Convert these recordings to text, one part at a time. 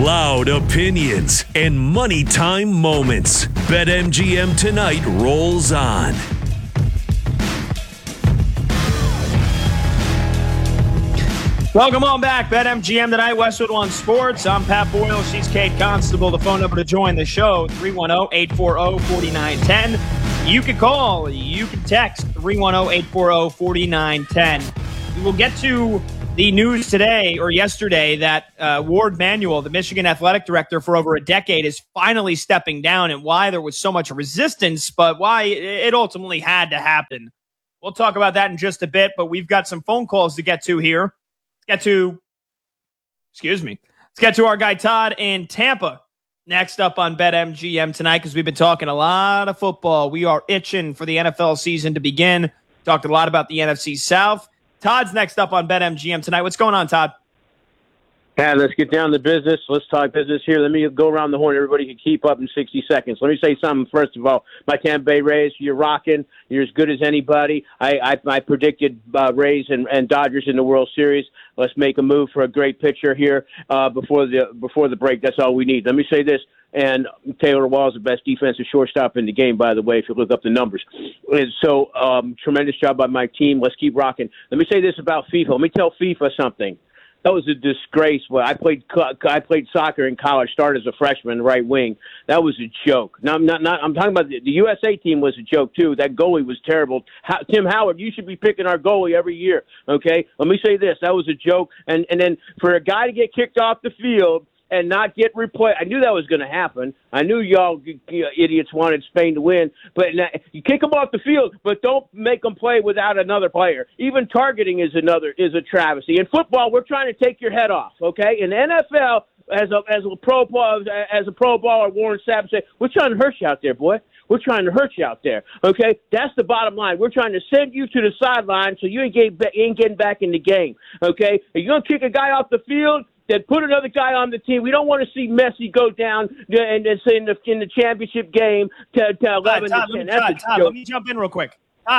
Loud opinions and money time moments. BetMGM tonight rolls on. Welcome on back. BetMGM tonight, Westwood One Sports. I'm Pat Boyle. She's Kate Constable. The phone number to join the show, 310-840-4910. You can call. You can text, 310-840-4910. We will get to the news today or yesterday that Ward Manuel, the Michigan athletic director for over a decade, is finally stepping down, and why there was so much resistance, but why it ultimately had to happen. We'll talk about that in just a bit, but we've got some phone calls to get to here. Let's get to our guy Todd in Tampa next up on BetMGM tonight, because we've been talking a lot of football. We are itching for the NFL season to begin. Talked a lot about the NFC South. Todd's next up on BetMGM tonight. What's going on, Todd? Pat, let's get down to business. Let's talk business here. Let me go around the horn. Everybody can keep up in 60 seconds. Let me say something first of all. My Tampa Bay Rays, you're rocking. You're as good as anybody. I predicted Rays and Dodgers in the World Series. Let's make a move for a great pitcher here before the break. That's all we need. Let me say this. And Taylor Wall is the best defensive shortstop in the game, by the way, if you look up the numbers. And so, tremendous job by my team. Let's keep rocking. Let me say this about FIFA. Let me tell FIFA something. That was a disgrace. Well, I played soccer in college. Started as a freshman, right wing. That was a joke. Now, I'm talking about the USA team was a joke too. That goalie was terrible. Tim Howard, you should be picking our goalie every year. Okay, let me say this. That was a joke. And then for a guy to get kicked off the field and not get replaced. I knew that was going to happen. I knew y'all idiots wanted Spain to win, but you kick them off the field, but don't make them play without another player. Even targeting is a travesty. In football, we're trying to take your head off. Okay, in the NFL, as a pro baller, Warren Sapp said, "We're trying to hurt you out there, boy. We're trying to hurt you out there." Okay, that's the bottom line. We're trying to send you to the sideline so you ain't getting back in the game. Okay, if you're gonna kick a guy off the field, then put another guy on the team. We don't want to see Messi go down and say in the championship game to 11 to 10. Todd, let me jump in real quick.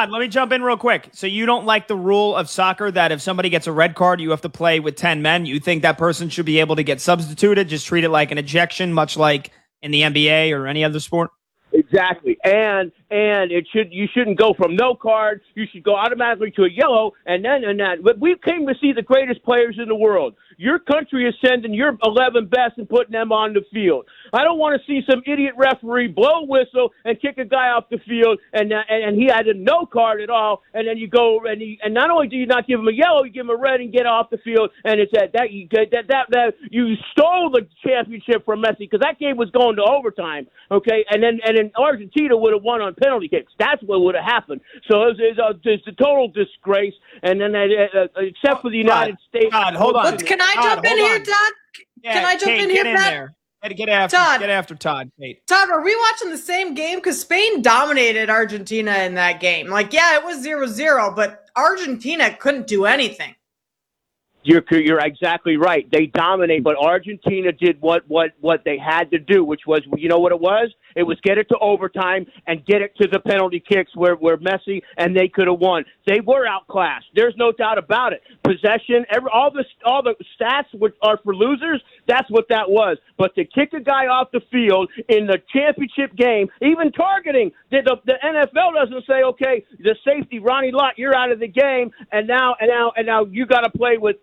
So you don't like the rule of soccer that if somebody gets a red card, you have to play with 10 men? You think that person should be able to get substituted, just treat it like an ejection, much like in the NBA or any other sport? Exactly, and you shouldn't go from no card. You should go automatically to a yellow, and that. But we came to see the greatest players in the world. Your country is sending your 11 best and putting them on the field. I don't want to see some idiot referee blow a whistle and kick a guy off the field, and he had a no card at all. And then you go and not only do you not give him a yellow, you give him a red and get off the field. And it's that you stole the championship from Messi, because that game was going to overtime. Okay, and then Argentina would have won on penalty kicks. That's what would have happened. So it's a total disgrace. And then except for the United States. God, hold on. Can I jump in here, Todd? Can I jump in here, Pat? Get after Todd, Kate. Todd, are we watching the same game? Because Spain dominated Argentina in that game. It was 0-0, but Argentina couldn't do anything. You're exactly right. They dominate, but Argentina did what they had to do, which was, you know what it was? It was get it to overtime and get it to the penalty kicks where Messi and they could have won. They were outclassed. There's no doubt about it. Possession, all the stats are for losers. That's what that was. But to kick a guy off the field in the championship game, even targeting, the NFL doesn't say, okay, the safety Ronnie Lott, you're out of the game, and now you got to play with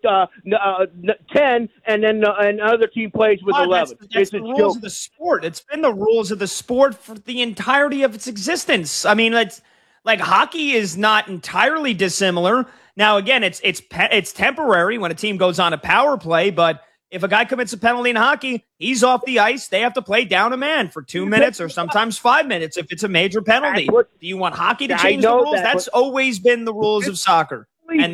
10, and then another team plays with 11. That's the rules of the sport. It's been the rules of the sport for the entirety of its existence. I mean, it's like hockey is not entirely dissimilar. Now, again, it's temporary when a team goes on a power play, but if a guy commits a penalty in hockey, he's off the ice. They have to play down a man for 2 minutes or sometimes 5 minutes if it's a major penalty. Do you want hockey to change the rules? That's always been the rules of soccer.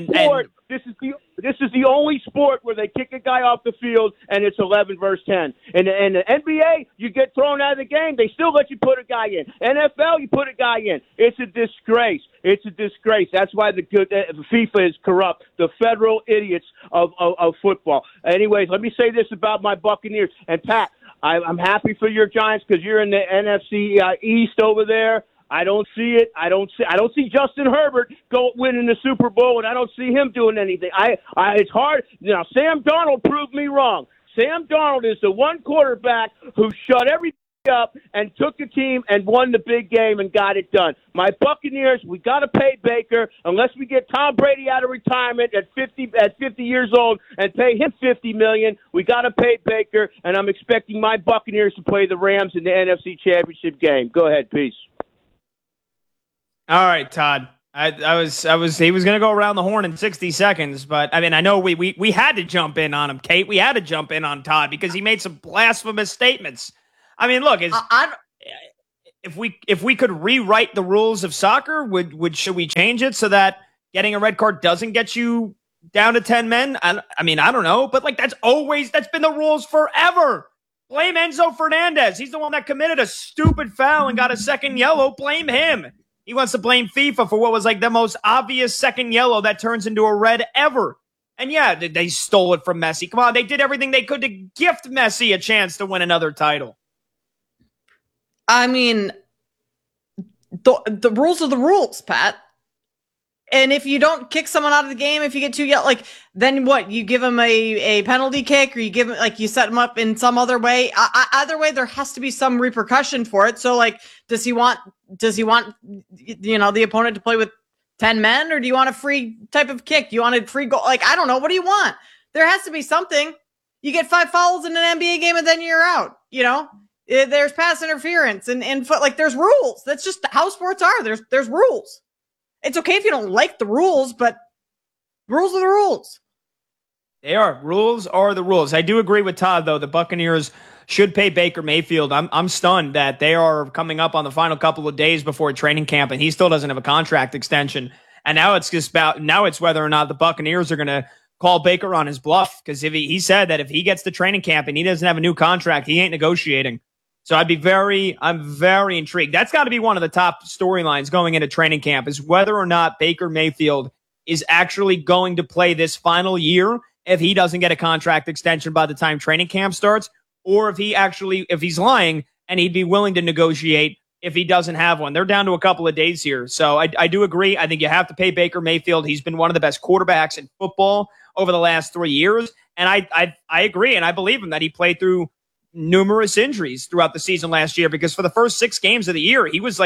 This is the only sport where they kick a guy off the field and it's 11 versus 10. And the NBA, you get thrown out of the game, they still let you put a guy in. NFL, you put a guy in. It's a disgrace. It's a disgrace. That's why the FIFA is corrupt. The federal idiots of football. Anyways, let me say this about my Buccaneers. And Pat, I'm happy for your Giants because you're in the NFC East over there. I don't see it. I don't see Justin Herbert winning the Super Bowl, and I don't see him doing anything. It's hard. Sam Darnold proved me wrong. Sam Darnold is the one quarterback who shut everything up and took the team and won the big game and got it done. My Buccaneers, we got to pay Baker unless we get Tom Brady out of retirement at 50 years old and pay him $50 million. We got to pay Baker, and I'm expecting my Buccaneers to play the Rams in the NFC Championship game. Go ahead, peace. All right, Todd. He was going to go around the horn in 60 seconds, but I mean, I know we had to jump in on him, Kate. We had to jump in on Todd because he made some blasphemous statements. I mean, look, if we could rewrite the rules of soccer, should we change it so that getting a red card doesn't get you down to 10 men? I mean, I don't know, but like that's been the rules forever. Blame Enzo Fernandez. He's the one that committed a stupid foul and got a second yellow. Blame him. He wants to blame FIFA for what was like the most obvious second yellow that turns into a red ever. And yeah, they stole it from Messi. Come on, they did everything they could to gift Messi a chance to win another title. I mean, the rules are the rules, Pat. And if you don't kick someone out of the game, if you get too yelled, then what? You give him a penalty kick, or you give him you set him up in some other way. Either way, there has to be some repercussion for it. So, does he want the opponent to play with 10 men, or do you want a free type of kick? Do you want a free goal? I don't know. What do you want? There has to be something. You get 5 fouls in an NBA game, and then you're out. There's pass interference and foot. There's rules. That's just how sports are. There's rules. It's okay if you don't like the rules, but rules are the rules. They are. Rules are the rules. I do agree with Todd, though. The Buccaneers should pay Baker Mayfield. I'm stunned that they are coming up on the final couple of days before training camp, and he still doesn't have a contract extension. And now it's whether or not the Buccaneers are going to call Baker on his bluff, because he said that if he gets to training camp and he doesn't have a new contract, he ain't negotiating. So I'm very intrigued. That's got to be one of the top storylines going into training camp, is whether or not Baker Mayfield is actually going to play this final year if he doesn't get a contract extension by the time training camp starts, or if he's lying and he'd be willing to negotiate if he doesn't have one. They're down to a couple of days here. So I do agree. I think you have to pay Baker Mayfield. He's been one of the best quarterbacks in football over the last 3 years. And I agree, and I believe him that he played through numerous injuries throughout the season last year, because for the first 6 games of the year, he was the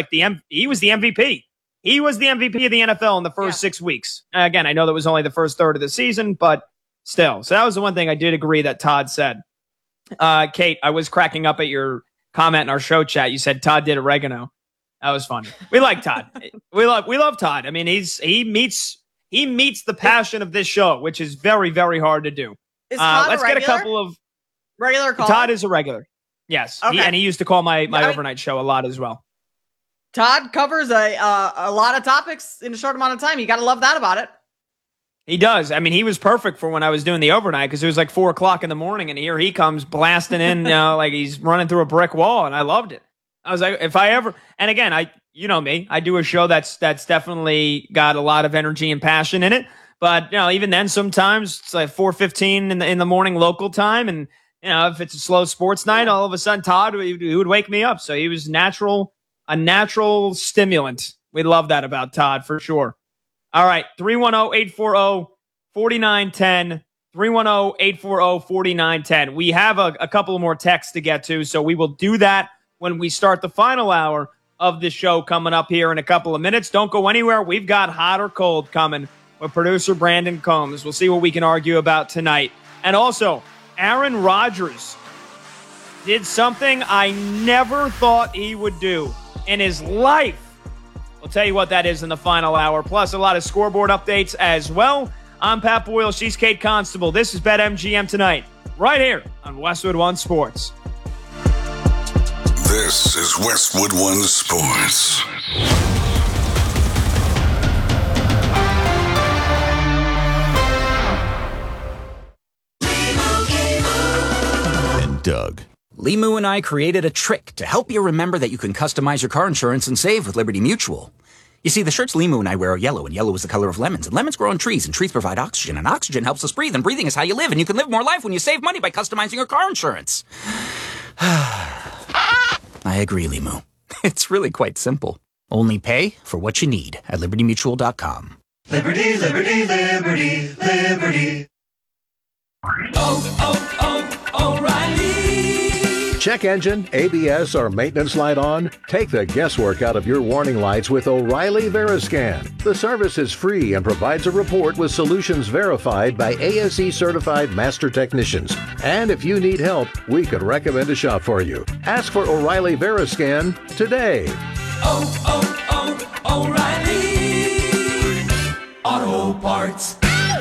MVP. He was the MVP of the NFL in the first 6 weeks. Again, I know that was only the first third of the season, but still. So that was the one thing I did agree that Todd said. Kate, I was cracking up at your comment in our show chat. You said Todd did oregano. That was funny. We like Todd. we love Todd. I mean, he meets the passion of this show, which is very, very hard to do. Is Todd let's get a couple of regular call. Todd is a regular. Yes. Okay. He used to call my overnight show a lot as well. Todd covers a lot of topics in a short amount of time. You got to love that about it. He does. I mean, he was perfect for when I was doing the overnight, because it was 4 o'clock in the morning, and here he comes blasting in, like he's running through a brick wall, and I loved it. I was like, if I ever, and again, you know me, I do a show that's definitely got a lot of energy and passion in it. But even then, sometimes it's 4:15 in the morning local time, and if it's a slow sports night, all of a sudden Todd he would wake me up. So he was a natural stimulant. We love that about Todd for sure. All right, 310-840-4910, 310-840-4910. We have a couple more texts to get to, so we will do that when we start the final hour of the show coming up here in a couple of minutes. Don't go anywhere. We've got Hot or Cold coming with producer Brandon Combs. We'll see what we can argue about tonight. And also, Aaron Rodgers did something I never thought he would do in his life. We'll tell you what that is in the final hour, plus a lot of scoreboard updates as well. I'm Pat Boyle. She's Kate Constable. This is BetMGM Tonight, right here on Westwood One Sports. This is Westwood One Sports. Doug. Limu and I created a trick to help you remember that you can customize your car insurance and save with Liberty Mutual. You see, the shirts Limu and I wear are yellow, and yellow is the color of lemons, and lemons grow on trees, and trees provide oxygen, and oxygen helps us breathe, and breathing is how you live, and you can live more life when you save money by customizing your car insurance. I agree, Limu. It's really quite simple. Only pay for what you need at LibertyMutual.com. Liberty, liberty, liberty, liberty. Oh, oh, oh. check engine, ABS, or maintenance light on? Take the guesswork out of your warning lights with O'Reilly Veriscan. The service is free and provides a report with solutions verified by ASE certified master technicians. And if you need help, we could recommend a shop for you. Ask for O'Reilly Veriscan today. O'Reilly Auto Parts.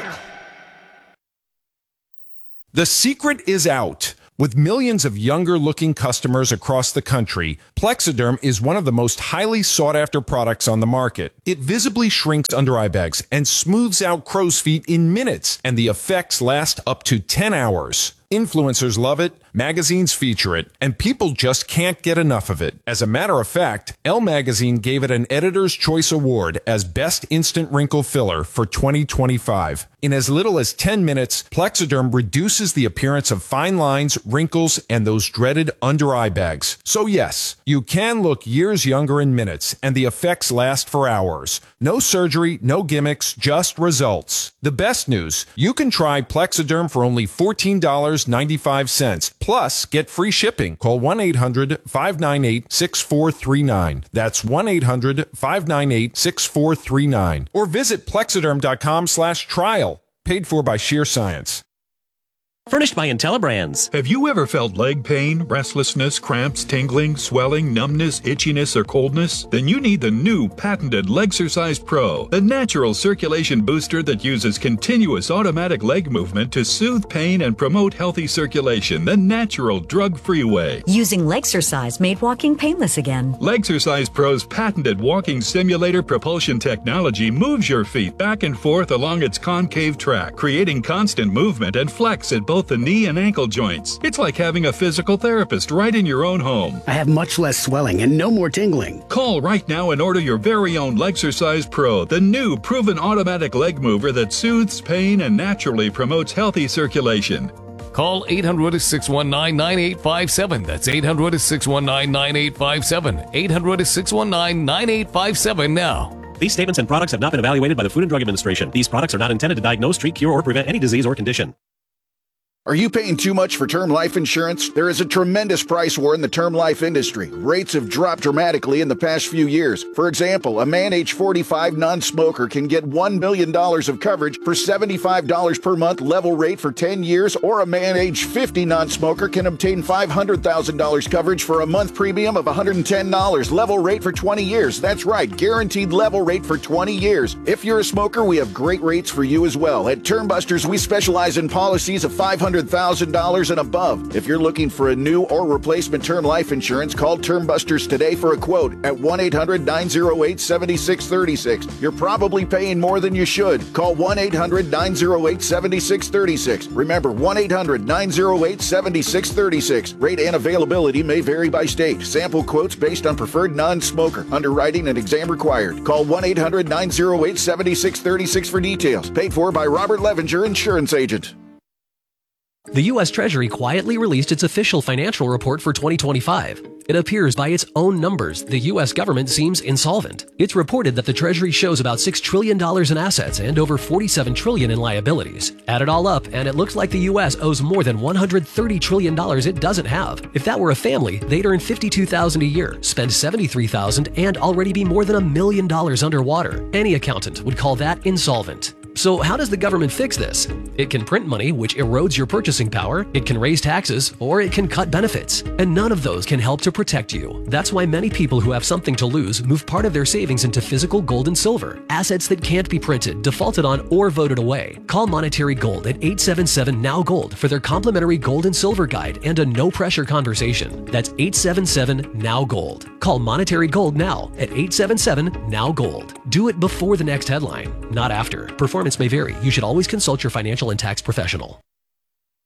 The secret is out. With millions of younger-looking customers across the country, Plexiderm is one of the most highly sought-after products on the market. It visibly shrinks under-eye bags and smooths out crow's feet in minutes, and the effects last up to 10 hours. Influencers love it, magazines feature it, and people just can't get enough of it. As a matter of fact, Elle Magazine gave it an Editor's Choice Award as Best Instant Wrinkle Filler for 2025. In as little as 10 minutes, Plexiderm reduces the appearance of fine lines, wrinkles, and those dreaded under-eye bags. So yes, you can look years younger in minutes, and the effects last for hours. No surgery, no gimmicks, just results. The best news, you can try Plexiderm for only $14.95. Plus, get free shipping. Call 1-800-598-6439. That's 1-800-598-6439. Or visit plexiderm.com/trial. Paid for by Sheer Science. Furnished by IntelliBrands. Have you ever felt leg pain, restlessness, cramps, tingling, swelling, numbness, itchiness, or coldness? Then you need the new patented Legsercise Pro, the natural circulation booster that uses continuous automatic leg movement to soothe pain and promote healthy circulation the natural drug-free way. Using Legsercise made walking painless again. Legsercise Pro's patented walking simulator propulsion technology moves your feet back and forth along its concave track, creating constant movement and flex at both the knee and ankle joints. It's like having a physical therapist right in your own home. I have much less swelling and no more tingling. Call right now and order your very own Legsercise Pro, the new proven automatic leg mover that soothes pain and naturally promotes healthy circulation. Call 800-619-9857. That's 800-619-9857. 800-619-9857 now. These statements and products have not been evaluated by the Food and Drug Administration. These products are not intended to diagnose, treat, cure, or prevent any disease or condition. Are you paying too much for term life insurance? There is a tremendous price war in the term life industry. Rates have dropped dramatically in the past few years. For example, a man age 45 non-smoker can get $1 million of coverage for $75 per month level rate for 10 years, or a man age 50 non-smoker can obtain $500,000 coverage for a month premium of $110 level rate for 20 years. That's right, guaranteed level rate for 20 years. If you're a smoker, we have great rates for you as well. At Term Busters, we specialize in policies of $500,000 and above. If you're looking for a new or replacement term life insurance, call Term Busters today for a quote at 1-800-908-7636. You're probably paying more than you should. Call 1-800-908-7636. Remember, 1-800-908-7636. Rate and availability may vary by state. Sample quotes based on preferred non-smoker. Underwriting and exam required. Call 1-800-908-7636 for details. Paid for by Robert Levenger, insurance agent. The U.S. Treasury quietly released its official financial report for 2025. It appears by its own numbers, the U.S. government seems insolvent. It's reported that the Treasury shows about $6 trillion in assets and over $47 trillion in liabilities. Add it all up, and it looks like the U.S. owes more than $130 trillion it doesn't have. If that were a family, they'd earn $52,000 a year, spend $73,000, and already be more than $1 million underwater. Any accountant would call that insolvent. So how does the government fix this? It can print money, which erodes your purchasing power, it can raise taxes, or it can cut benefits. And none of those can help to protect you. That's why many people who have something to lose move part of their savings into physical gold and silver, assets that can't be printed, defaulted on, or voted away. Call Monetary Gold at 877-NOW-GOLD for their complimentary gold and silver guide and a no-pressure conversation. That's 877-NOW-GOLD. Call Monetary Gold now at 877-NOW-GOLD. Do it before the next headline, not after. Performance may vary. You should always consult your financial and tax professional.